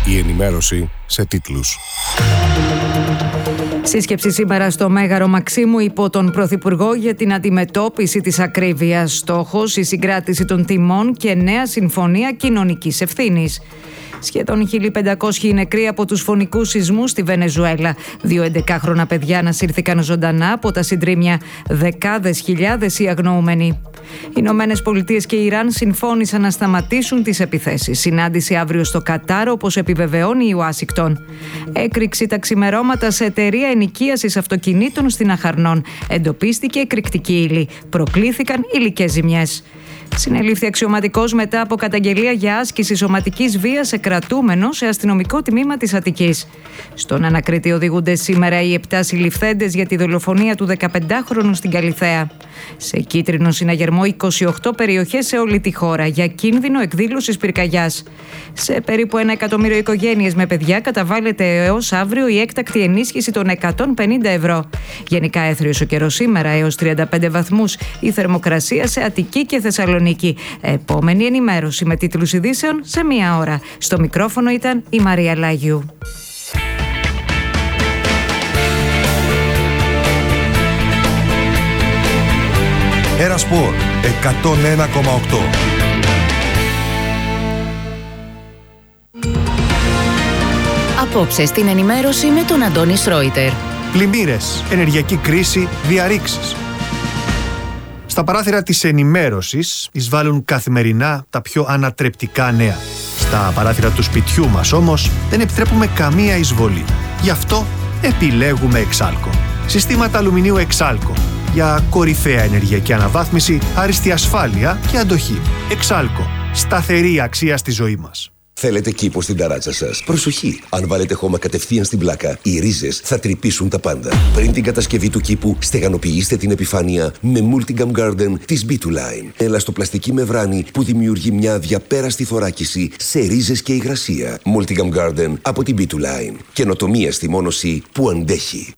Η ενημέρωση σε τίτλους. Σύσκεψη σήμερα στο Μέγαρο Μαξίμου υπό τον Πρωθυπουργό για την αντιμετώπιση της ακρίβειας. Στόχος η συγκράτηση των τιμών και νέα συμφωνία κοινωνικής ευθύνης. Σχεδόν 1.500 νεκροί από τους φωνικούς σεισμούς στη Βενεζουέλα. 2 11χρονα παιδιά ανασύρθηκαν ζωντανά από τα συντρίμμια. Δεκάδες χιλιάδες οι αγνοούμενοι. Οι Ηνωμένες Πολιτείες και Ιράν συμφώνησαν να σταματήσουν τις επιθέσεις. Συνάντηση αύριο στο Κατάρ, όπως επιβεβαιώνει η Ουάσιγκτον. Έκρηξη τα ξημερώματα σε εταιρεία ενοικίασης αυτοκινήτων στην Αχαρνών. Εντοπίστηκε εκρηκτική ύλη. Προκλήθηκαν υλικές ζημιές. Συνελήφθη αξιωματικός μετά από καταγγελία για άσκηση σωματικής βίας σε κρατούμενο σε αστυνομικό τμήμα της Αττικής. Στον ανακρίτη οδηγούνται σήμερα οι 7 συλληφθέντες για τη δολοφονία του 15χρονου στην Καλιθέα. Σε κίτρινο συναγερμό 28 περιοχές σε όλη τη χώρα για κίνδυνο εκδήλωσης πυρκαγιάς. Σε περίπου 1 εκατομμύριο οικογένειες με παιδιά καταβάλλεται έως αύριο η έκτακτη ενίσχυση των 150 ευρώ. Γενικά έθριος ο καιρός σήμερα έως 35 βαθμούς. Η θερμοκρασία σε Αττική και Θεσσαλονίκη. Επόμενη ενημέρωση με τίτλους ειδήσεων σε 1 ώρα. Στο μικρόφωνο ήταν η Μαρία Λάγιου. Ερασπορ 101,8. Απόψε στην ενημέρωση με τον Αντώνη Σρόιτερ. Πλημμύρες, ενεργειακή κρίση, διαρρήξεις. Στα παράθυρα της ενημέρωσης εισβάλλουν καθημερινά τα πιο ανατρεπτικά νέα. Στα παράθυρα του σπιτιού μας όμως δεν επιτρέπουμε καμία εισβολή. Γι' αυτό επιλέγουμε Εξάλκο. Συστήματα αλουμινίου Εξάλκο. Για κορυφαία ενεργειακή αναβάθμιση, άριστη ασφάλεια και αντοχή. Εξάλκο. Σταθερή αξία στη ζωή μας. Θέλετε κήπο στην ταράτσα σας? Προσοχή! Αν βάλετε χώμα κατευθείαν στην πλάκα, οι ρίζες θα τρυπήσουν τα πάντα. Πριν την κατασκευή του κήπου, στεγανοποιήστε την επιφάνεια με Multigam Garden της B2Line. Ελαστοπλαστική μεμβράνη που δημιουργεί μια αδιαπέραστη θωράκιση σε ρίζες και υγρασία. Multigam Garden από την B2Line. Καινοτομία στη μόνωση που αντέχει.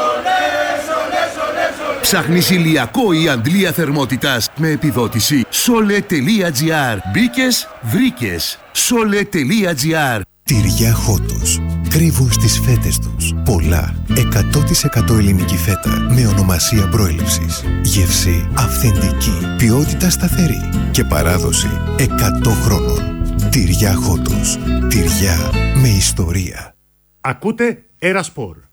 Ψάχνεις ηλιακό ή αντλία θερμότητας με επιδότηση? Sole.gr. Μπήκες, βρήκες. Sole.gr. Τυριά Χότος. Κρύβουν στις φέτες τους πολλά. 100% ελληνική φέτα με ονομασία προέλευσης. Γεύση αυθεντική. Ποιότητα σταθερή. Και παράδοση 100 χρόνων. Τυριά Χότος. Τυριά με ιστορία. Ακούτε Ερασπορ.